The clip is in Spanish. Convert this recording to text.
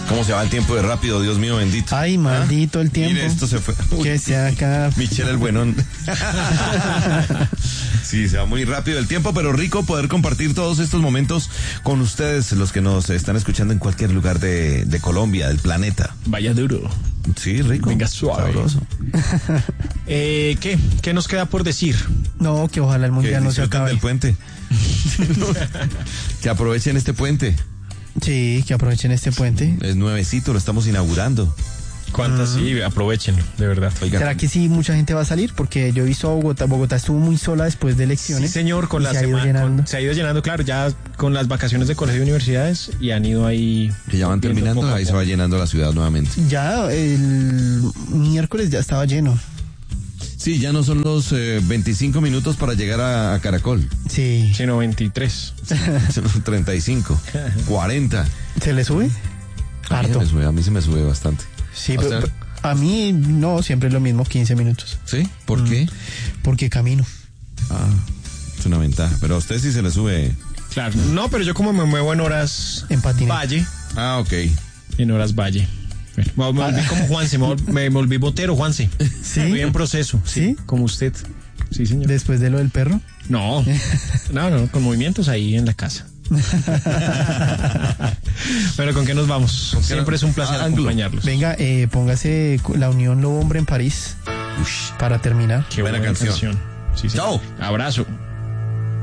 ¿Cómo se va el tiempo de rápido? Dios mío, bendito. Ay, maldito el tiempo. Mire, esto se fue. Que se acaba. Michelle el buenón. Sí, se va muy rápido el tiempo, pero rico poder compartir todos estos momentos con ustedes, los que nos están escuchando en cualquier lugar de Colombia, del planeta. Vaya duro. Sí, rico. Venga, suave. Sabroso. ¿Qué nos queda por decir? No, que ojalá el Que mundial no se disfruten acabe. del puente. Que aprovechen este puente. Sí, que aprovechen este puente. Es nuevecito, lo estamos inaugurando. ¿Cuántas? Sí, aprovechenlo, de verdad. Oiga, ¿Será que sí mucha gente va a salir? Porque yo he visto a Bogotá. Bogotá estuvo muy sola después de elecciones. Sí, señor, con y la se ha ido semana llenando. se ha ido llenando, claro, ya con las vacaciones de colegio y universidades y han ido ahí. que ya van viendo terminando, poco a ahí se poco. va llenando la ciudad nuevamente. Ya el miércoles ya estaba lleno. Sí, ya no son los 25 minutos para llegar a Caracol. Sí. Sino 23. Son 35, 40. ¿Se le sube? Harto. A mí se me sube bastante. Sí, ¿A pero usted? a mí no, siempre es lo mismo, 15 minutos. ¿Sí? ¿Por qué? Porque camino. Ah, es una ventaja. Pero a usted sí se le sube. Claro. No, pero yo como me muevo en horas En patinete. Valle, Ah, ok. en horas Valle. Bueno, me volví como Juanse, me volví botero, Juanse. ¿Sí? Estoy en proceso. ¿Sí? Como usted. Sí, señor. Después de lo del perro. No, con movimientos ahí en la casa. Pero ¿con qué nos vamos? Siempre es un placer Ángulo. acompañarlos. Venga, póngase la Unión Lobo Hombre en París Ush. para terminar. Qué buena canción. Sí, señor. Chao. Abrazo.